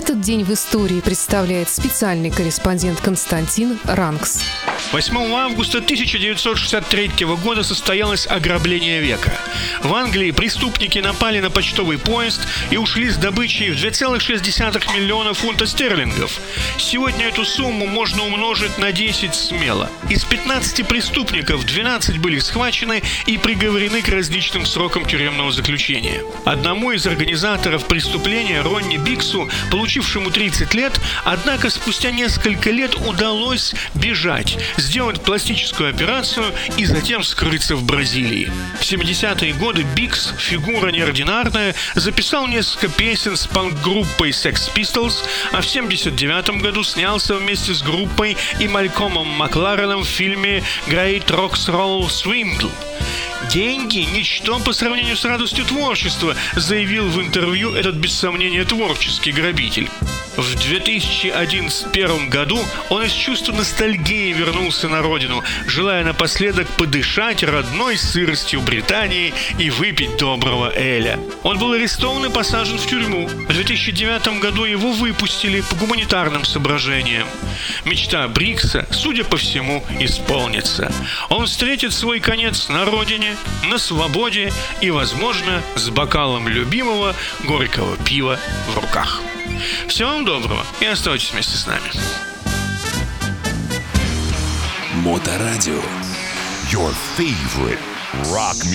Этот день в истории представляет специальный корреспондент Константин Ранкс. 8 августа 1963 года состоялось ограбление века. В Англии преступники напали на почтовый поезд и ушли с добычей в 2,6 миллиона фунтов стерлингов. Сегодня эту сумму можно умножить на 10 смело. Из 15 преступников 12 были схвачены и приговорены к различным срокам тюремного заключения. Одному из организаторов преступления, Ронни Биксу, получившему 30 лет, однако спустя несколько лет удалось бежать, сделать пластическую операцию и затем скрыться в Бразилии. В 70-е годы Бикс, фигура неординарная, записал несколько песен с панк-группой Sex Pistols, а в 79 году снялся вместе с группой и Малькомом Маклареном в фильме «Great Rocks Roll Swindle». «Деньги – ничто по сравнению с радостью творчества», заявил в интервью этот без сомнения творческий грабитель. В 2011 году он из чувства ностальгии вернулся на родину, желая напоследок подышать родной сыростью Британии и выпить доброго эля. Он был арестован и посажен в тюрьму. В 2009 году его выпустили по гуманитарным соображениям. Мечта Бикса, судя по всему, исполнится. Он встретит свой конец на родине, на свободе и, возможно, с бокалом любимого горького пива в руках. Всего вам доброго и оставайтесь вместе с нами. Моторадио. Your favorite rock music.